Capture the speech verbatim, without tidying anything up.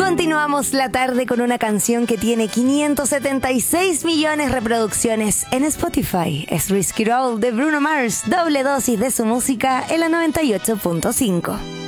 Continuamos la tarde con una canción que tiene quinientos setenta y seis millones de reproducciones en Spotify. Es Risky Roll de Bruno Mars, doble dosis de su música en la noventa y ocho punto cinco.